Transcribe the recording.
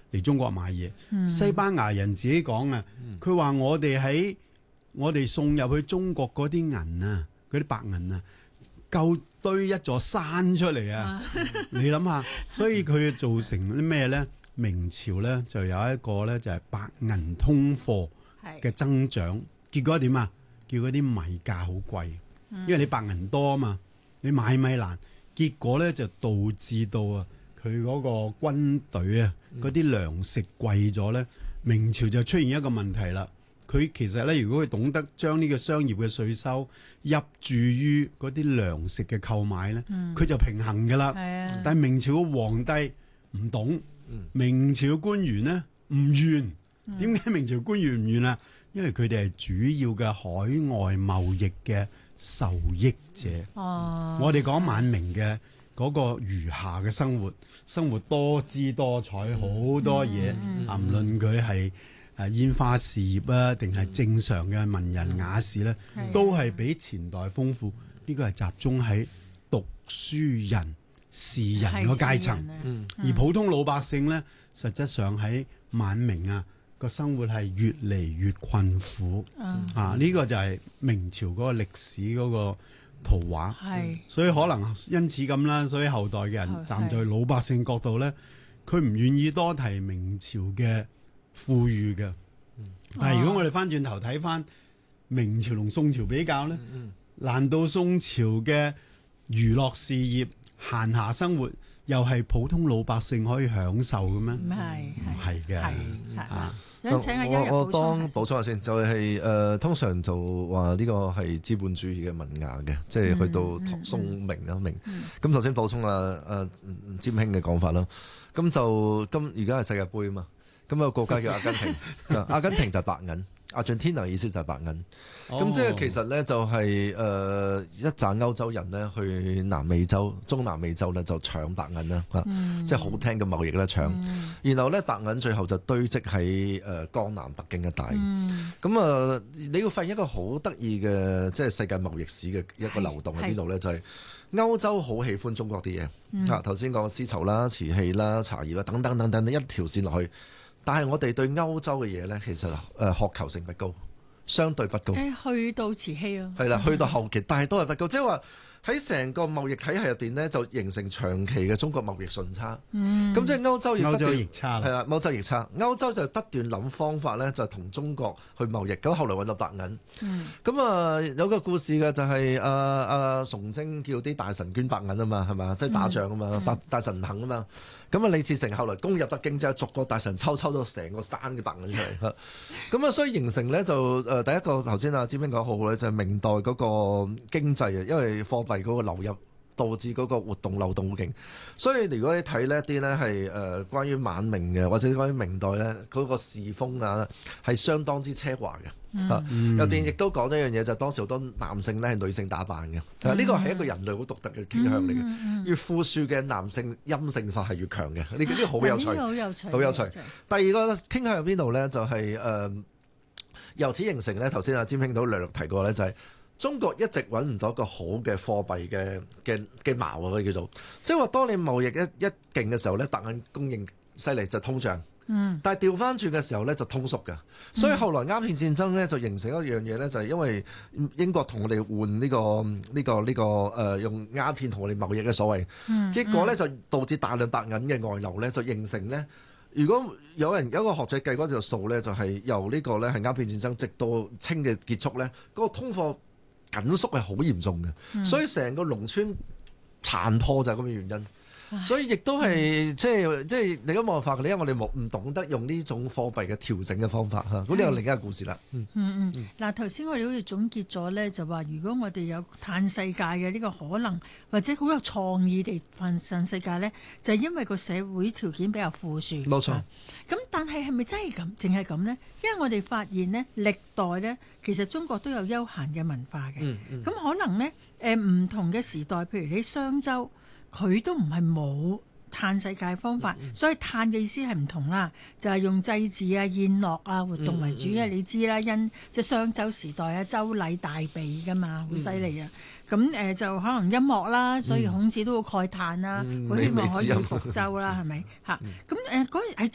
嚟中國買嘢。西班牙人自己講啊，佢話我哋送入去中國嗰啲銀啊，嗰啲白銀啊，夠堆一座山出嚟啊！你諗下，所以佢造成啲咩咧？明朝咧就有一個咧就係白銀通貨嘅增長，結果點啊？叫嗰啲米價好貴，因為你白銀多啊嘛，你買米難，結果咧就導致到啊佢嗰個軍隊啊嗰啲糧食貴咗咧，明朝就出現一個問題啦。佢其實咧，如果佢懂得將呢個商業嘅稅收入注於嗰啲糧食嘅購買咧，佢就平衡噶啦。但係明朝嘅皇帝唔懂，明朝嘅官員咧唔願。點解明朝官員唔願啊？因為佢哋係主要嘅海外貿易嘅受益者。我哋講晚明嘅嗰個餘下嘅生活多姿多彩，好多嘢，無論佢係煙花事業啊，定係正常嘅文人雅士咧，都係比前代豐富。呢個係集中喺讀書人、士人個階層，而普通老百姓咧，實質上喺晚明啊個生活係越嚟越困苦。呢個就係明朝嗰個歷史嗰個圖畫。所以可能因此咁啦，所以後代嘅人站在老百姓角度咧，佢唔願意多提明朝嘅富裕嘅。但係如果我哋翻轉頭睇翻明朝同宋朝比較咧，難道宋朝嘅娛樂事業、閒暇生活又係普通老百姓可以享受嘅咩？唔係嘅。 想請阿邱日我當補充下先，就係通常就話呢個係資本主義嘅萌芽嘅，即係去到宋明啦明。咁頭先補充占兄嘅講法啦，咁就而家係世界盃啊嘛。咁有個國家叫阿根廷，阿根廷就係白銀，Argentina 意思就係白銀。咁即係其實咧就係一紮歐洲人咧去南美洲、中南美洲咧就搶白銀啦，即係好聽嘅貿易咧搶。然後咧白銀最後就堆積喺江南北京一帶。咁你要發現一個好得意嘅即係世界貿易史嘅一個流動喺邊度咧，就係歐洲好喜歡中國啲嘢。頭先講絲綢啦、瓷器啦、茶葉啦等等等等，一條線落去。但係我哋對歐洲嘅嘢咧，其實渴求性不高，相對不高。 去到瓷器咯， 係啦，去到後期，但係都係不高。即係話喺成個貿易體系入邊咧，就形成長期嘅中國貿易順差。咁即係歐洲要不斷逆差係啦，歐洲逆差。歐洲就不斷諗方法咧，就同中國去貿易。咁後來揾到白銀。咁有個故事嘅就係崇禎叫啲大臣捐白銀啊嘛，係嘛？即係打仗啊嘛，大臣唔肯啊嘛。咁李自成後來攻入北京之後，逐個大臣抽到成個山嘅白銀出嚟。咁所以形成咧就第一個頭先占兄講好咧，就係明代嗰個經濟啊，因為貨幣嗰個流入導致嗰個活動流動好勁。所以如果你睇呢一啲咧係關於晚明嘅或者關於明代咧嗰個時風啊，係相當之奢華嘅。入邊亦都講咗一樣嘢，就係當時好多男性咧係女性打扮嘅。呢個係一個人類好獨特嘅傾向嚟嘅。越富庶嘅男性陰性化係越強嘅。呢啲好有趣，好有趣。第二個傾向入邊度咧，就係由此形成咧。頭先占兄都略略提過咧，就係中國一直揾唔到一個好嘅貨幣嘅矛啊，可以叫做。即係話當你貿易一勁嘅時候咧，白銀供應犀利就通脹。但係調翻轉嘅時候咧就通縮㗎，所以後來鴉片戰爭咧就形成一樣嘢咧，就係因為英國同我哋換用鴉片同我哋貿易嘅所謂，結果咧就導致大量白銀嘅外流咧，就形成咧。如果有一個學者計嗰條數咧，就係由呢個咧係鴉片戰爭直到清嘅結束咧，嗰個通貨緊縮係好嚴重嘅，所以成個農村殘破就係咁嘅原因。所以亦都係即係你都冇辦法嘅，因為我哋唔懂得用呢種貨幣嘅調整嘅方法嚇。咁呢個另一個故事啦。 嗱，頭先我哋好似總結咗咧，就話如果我哋有嘆世界嘅呢個可能，或者好有創意地嘆世界咧，就係因為個社會條件比較富庶。 冇錯。 咁但係咪真係咁？淨係咁呢？因為我哋發現呢，歷代呢，其實中國都有休閒嘅文化嘅。咁可能呢，唔同嘅時代，譬如喺商周。佢都唔係冇嘆世界方法，所以嘆嘅意思係唔同啦，就係用祭祀啊、宴樂啊活動為主嘅。你知啦，因即係商周時代啊，周禮大備噶嘛，好犀利啊！咁就可能音樂啦，所以孔子都好慨嘆啦，好希望可以復周啦，係咪嚇？咁嗰陣係